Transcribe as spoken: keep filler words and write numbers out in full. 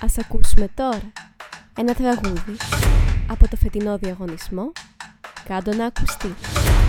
Ας ακούσουμε τώρα ένα τραγούδι από το φετινό διαγωνισμό «Κάντο να ακουστεί».